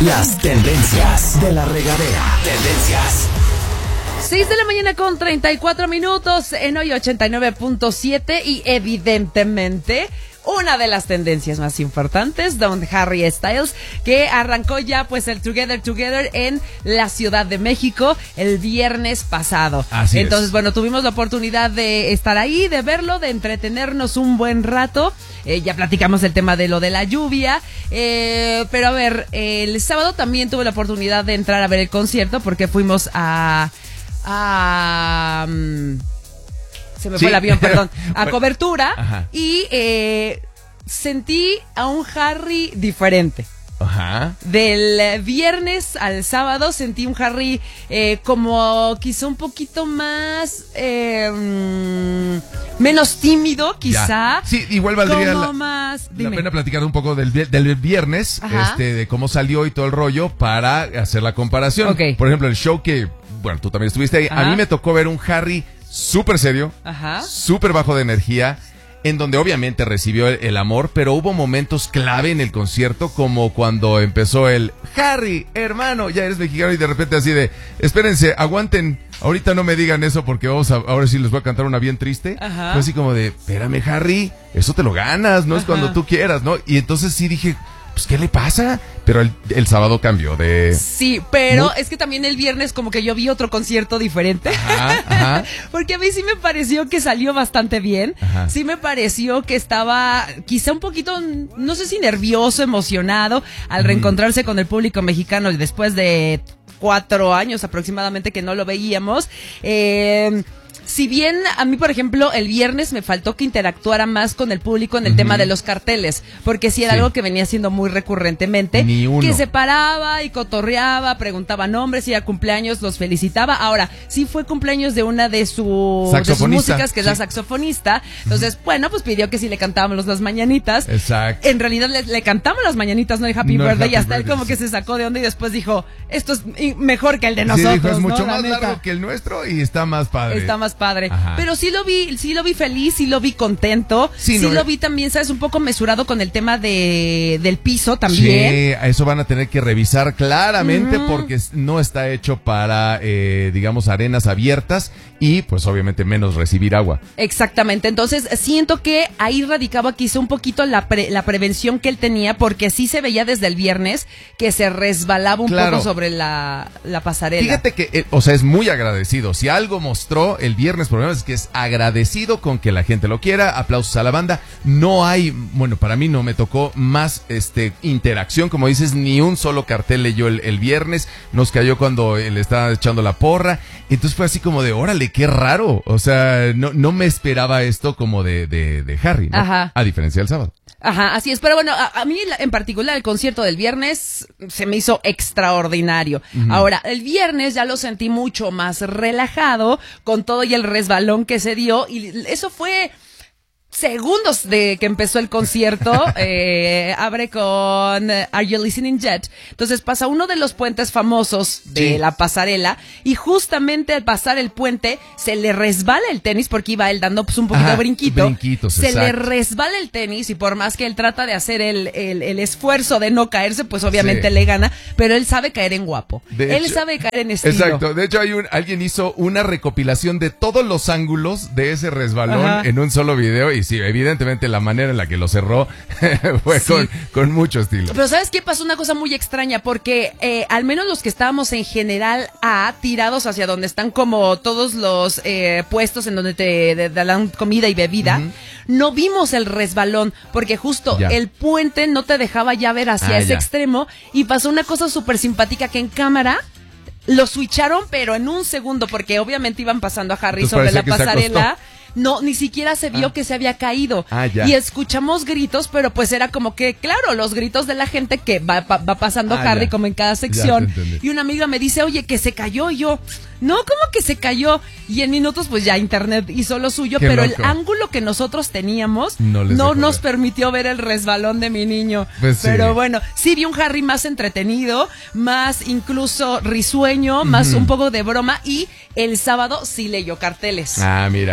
Las tendencias de la regadera. Tendencias. 6 de la mañana con 34 minutos en hoy 89.7 y evidentemente una de las tendencias más importantes, Don Harry Styles, que arrancó ya pues el Together en la Ciudad de México el viernes pasado. Así Entonces, es. bueno, tuvimos la oportunidad de estar ahí, de verlo, de entretenernos un buen rato. Ya platicamos el tema de lo de la lluvia, pero a ver, el sábado también tuve la oportunidad de entrar a ver el concierto porque fuimos se me fue el avión, perdón, a cobertura. Ajá. Y sentí a un Harry diferente. Ajá. Del viernes al sábado sentí un Harry como quizá un poquito más menos tímido, quizá. Ya. Sí, igual valdría como más, la dime. pena platicar un poco del viernes, Ajá. de cómo salió y todo el rollo para hacer la comparación. Ok. Por ejemplo, el show que, bueno, tú también estuviste ahí. Ajá. A mí me tocó ver un Harry súper serio, Ajá. súper bajo de energía, en donde obviamente recibió el amor, pero hubo momentos clave en el concierto, como cuando empezó el Harry, hermano, ya eres mexicano, y de repente así de, espérense, aguanten, ahorita no me digan eso porque ahora sí les voy a cantar una bien triste. Ajá. Fue así como de, espérame, Harry, eso te lo ganas, no es Ajá. cuando tú quieras, ¿no? Y entonces sí dije, pues, ¿qué le pasa? Pero el sábado cambió de... Sí, pero es que también el viernes como que yo vi otro concierto diferente. Ajá. Porque a mí sí me pareció que salió bastante bien. Ajá. Sí me pareció que estaba quizá un poquito, no sé si nervioso, emocionado al reencontrarse con el público mexicano después de 4 años aproximadamente que no lo veíamos. Si bien a mí, por ejemplo, el viernes me faltó que interactuara más con el público en el tema de los carteles, porque sí era Sí. algo que venía haciendo muy recurrentemente, Ni uno. que se paraba y cotorreaba, preguntaba nombres, y a cumpleaños los felicitaba. Ahora, sí fue cumpleaños de una de sus músicas, que es la Sí. saxofonista. Entonces, bueno, pues pidió que sí le cantábamos las mañanitas. Exacto. En realidad le cantamos las mañanitas, no el Happy No el Birthday, y Happy hasta él Birthday, como sí. que se sacó de onda y después dijo, esto es mejor que el de Sí, nosotros, dijo, es mucho ¿no? La más neta. largo que el nuestro y está más padre. Está más padre. Ajá. Pero sí lo vi feliz, sí lo vi contento. Sí, Sí, no, lo vi también, ¿sabes? Un poco mesurado con el tema del piso también. Sí, a eso van a tener que revisar claramente porque no está hecho para, digamos, arenas abiertas y pues obviamente menos recibir agua. Exactamente. Entonces siento que ahí radicaba quizá un poquito la prevención que él tenía, porque sí se veía desde el viernes que se resbalaba un Claro. poco sobre la pasarela. Fíjate que, o sea, es muy agradecido. Si algo mostró el viernes, por ejemplo, es que es agradecido con que la gente lo quiera. Aplausos a la banda. No hay, bueno, para mí no me tocó más interacción, como dices, ni un solo cartel leyó el viernes. Nos cayó cuando le estaba echando la porra. Entonces fue así como de, órale, qué raro. O sea, no me esperaba esto como de Harry, ¿no? Ajá. A diferencia del sábado. Ajá, así es. Pero bueno, a mí en particular el concierto del viernes se me hizo extraordinario. Ahora, el viernes ya lo sentí mucho más relajado con todo y el resbalón que se dio, y eso fue segundos de que empezó el concierto. Abre con Are You Listening Yet? Entonces pasa uno de los puentes famosos de Sí. la pasarela, y justamente al pasar el puente se le resbala el tenis, porque iba él dando pues un poquito de Brinquitos, se le exacto. resbala el tenis, y por más que él trata de hacer el esfuerzo de no caerse, pues obviamente Sí. le gana, pero él sabe caer en guapo. De Él hecho, sabe caer en estilo. Exacto, de hecho alguien hizo una recopilación de todos los ángulos de ese resbalón Ajá. en un solo video, y sí, evidentemente la manera en la que lo cerró fue Sí. con mucho estilo. Pero ¿sabes qué? Pasó una cosa muy extraña, porque al menos los que estábamos en general tirados hacia donde están como todos los puestos en donde te dan comida y bebida, no vimos el resbalón, porque justo Ya. el puente no te dejaba ya ver hacia ese ya. extremo, y pasó una cosa súper simpática que en cámara lo switcharon, pero en un segundo, porque obviamente iban pasando a Harry Entonces sobre parecía la que se pasarela. acostó. No, ni siquiera se vio que se había caído. Ya. Y escuchamos gritos, pero pues era como que, claro, los gritos de la gente que va pasando Harry Ya. como en cada Ya sección. te entendí. Y una amiga me dice, oye, que se cayó. Y yo, no, ¿cómo que se cayó? Y en minutos pues ya internet hizo lo suyo, Qué pero loco. el ángulo que nosotros teníamos No les dejó nos ver. permitió ver el resbalón de mi niño. Pues sí. Pero bueno, sí vi un Harry más entretenido, más incluso risueño, más un poco de broma, y el sábado sí leyó carteles. Ah, mira. Sí.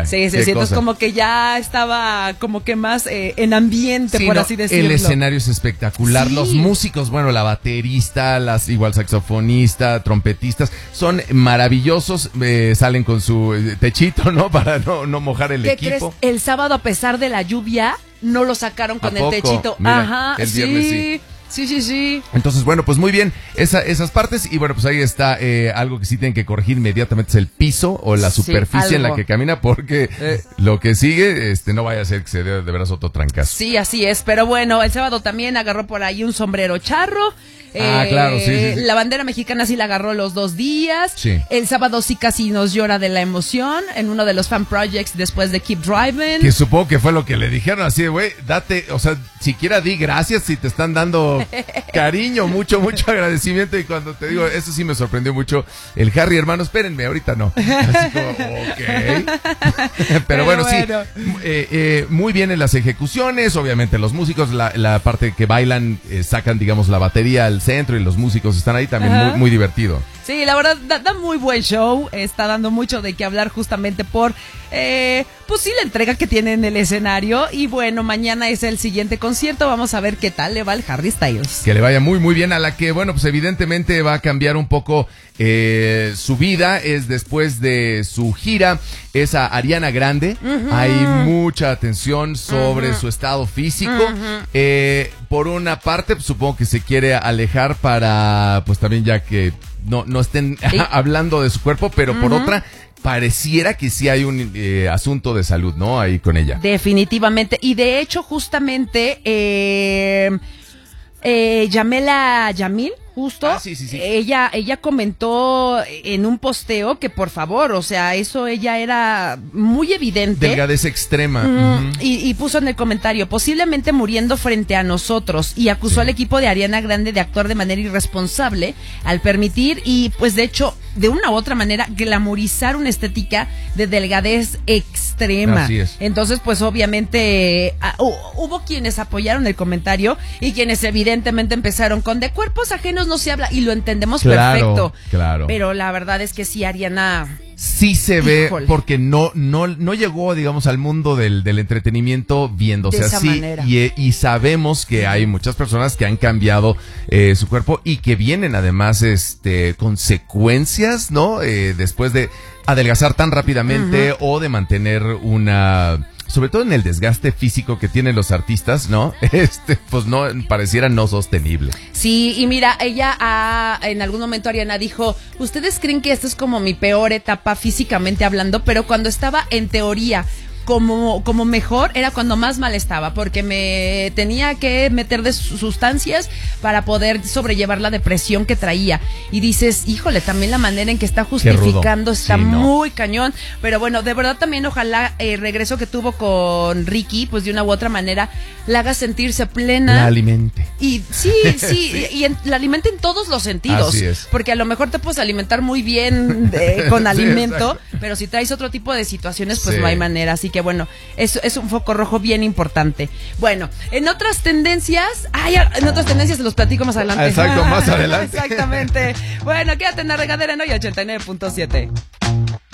entonces cosa. como que ya estaba como que más en ambiente, Sí, por no, así decirlo. el escenario es espectacular. Sí. Los músicos, bueno, la baterista, igual saxofonista, trompetistas, son maravillosos. Salen con su techito, ¿no? Para no mojar el ¿Qué equipo. crees? El sábado, a pesar de la lluvia, no lo sacaron con ¿A el poco? techito. Mira, Ajá, el viernes sí. Sí. Entonces, bueno, pues muy bien, esas partes. Y bueno, pues ahí está algo que sí tienen que corregir inmediatamente, es el piso o la Sí, superficie en la algo. que camina, porque lo que sigue, no vaya a ser que se dé de veras otro trancazo. Sí, así es. Pero bueno, el sábado también agarró por ahí un sombrero charro. Claro, sí. La bandera mexicana sí la agarró los 2 días. Sí. El sábado sí casi nos llora de la emoción en uno de los fan projects después de Keep Driving. Que supongo que fue lo que le dijeron, así de, güey, date, o sea, siquiera di gracias si te están dando cariño, mucho agradecimiento. Y cuando te digo, eso sí me sorprendió mucho, el Harry, hermano, espérenme, ahorita no. Así como, ok. Pero bueno, sí, muy bien en las ejecuciones, obviamente los músicos, la parte que bailan, sacan, digamos, la batería al centro y los músicos están ahí también, muy divertido. Sí, la verdad, da muy buen show, está dando mucho de qué hablar justamente por, pues sí, la entrega que tiene en el escenario. Y bueno, mañana es el siguiente concierto, vamos a ver qué tal le va al Harry Styles. Que le vaya muy bien, a la que, bueno, pues evidentemente va a cambiar un poco su vida, es después de su gira, es a Ariana Grande. Hay mucha atención sobre su estado físico. Por una parte, pues, supongo que se quiere alejar para, pues también ya que no estén hablando de su cuerpo, pero por otra, pareciera que sí hay un asunto de salud, ¿no? Ahí con ella. Definitivamente. Y de hecho, justamente, Yamela Yamil, justo, Sí. ella comentó en un posteo que por favor, o sea, eso ella era muy evidente. Delgadez extrema. Y puso en el comentario, posiblemente muriendo frente a nosotros, y acusó al equipo de Ariana Grande de actuar de manera irresponsable al permitir y pues de hecho de una u otra manera glamorizar una estética de delgadez extrema. Así es. Entonces pues obviamente hubo quienes apoyaron el comentario y quienes evidentemente empezaron con de cuerpos ajenos no se habla, y lo entendemos perfecto. Claro. Pero la verdad es que sí, Ariana... Sí se ve, Híjole. porque no llegó, digamos, al mundo del entretenimiento viéndose De esa así. manera. Y sabemos que hay muchas personas que han cambiado su cuerpo y que vienen además consecuencias, ¿no? Después de adelgazar tan rápidamente o de mantener sobre todo en el desgaste físico que tienen los artistas, ¿no? Pues no, pareciera no sostenible. Sí, y mira, ella en algún momento Ariana dijo, ustedes creen que esta es como mi peor etapa físicamente hablando, pero cuando estaba en teoría como mejor era cuando más mal estaba, porque me tenía que meter de sustancias para poder sobrellevar la depresión que traía. Y dices, híjole, también la manera en que está justificando está Sí, ¿no? muy cañón. Pero bueno, de verdad también ojalá el regreso que tuvo con Ricky, pues de una u otra manera la haga sentirse plena. La alimente. Y sí, la alimenta en todos los sentidos. Así es. Porque a lo mejor te puedes alimentar muy bien con alimento, exacto. pero si traes otro tipo de situaciones, pues Sí. no hay manera. Así que bueno, es un foco rojo bien importante. Bueno, en otras tendencias se los platico más adelante. Exacto, más adelante. Exactamente. Bueno, quédate en la regadera en hoy 89.7.